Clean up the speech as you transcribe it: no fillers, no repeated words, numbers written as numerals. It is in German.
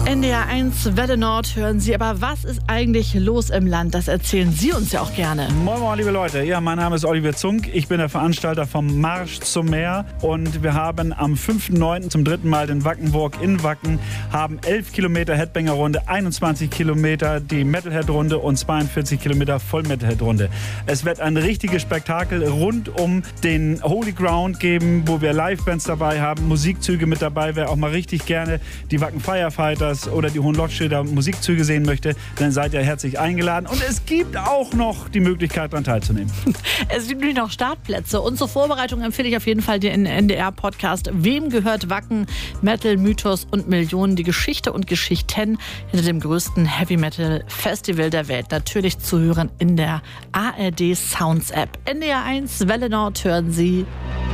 NDR 1 Welle Nord hören Sie. Aber was ist eigentlich los im Land? Das erzählen Sie uns ja auch gerne. Moin, moin, liebe Leute. Ja, mein Name ist Oliver Zunk. Ich bin der Veranstalter vom Marsch zum Meer. Und wir haben am 5.9. zum dritten Mal den Wackenwalk in Wacken, haben 11 Kilometer Headbanger-Runde, 21 Kilometer die Metalhead-Runde und 42 Kilometer Voll-Metalhead-Runde. Es wird ein richtiges Spektakel rund um den Holy Ground geben, wo wir Livebands dabei haben, Musikzüge mit dabei. Wer auch mal richtig gerne die Wacken Firefighters oder die Hohenlockschilder Musikzüge sehen möchte, dann seid ihr herzlich eingeladen. Und es gibt auch noch die Möglichkeit, daran teilzunehmen. Es gibt nämlich noch Startplätze. Und zur Vorbereitung empfehle ich auf jeden Fall den NDR-Podcast Wem gehört Wacken? Metal, Mythos und Millionen. Die Geschichte und Geschichten hinter dem größten Heavy-Metal-Festival der Welt. Natürlich zu hören in der ARD Sounds App. NDR 1 Welle Nord hören Sie.